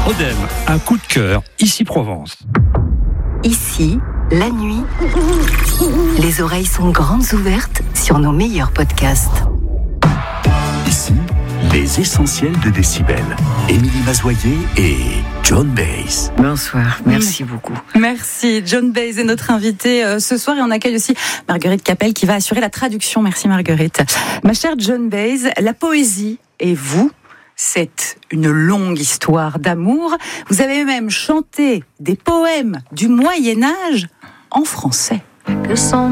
Odem, un coup de cœur, ici Provence. Ici, la nuit, les oreilles sont grandes ouvertes sur nos meilleurs podcasts. Ici, les essentiels de Décibel. Émilie Mazoyer et John Baez. Bonsoir, merci beaucoup. Merci, John Baez est notre invité ce soir et on accueille aussi Marguerite Capelle qui va assurer la traduction. Merci Marguerite. Ma chère John Baez, la poésie et vous, c'est une longue histoire d'amour. Vous avez même chanté des poèmes du Moyen-Âge en français. Que son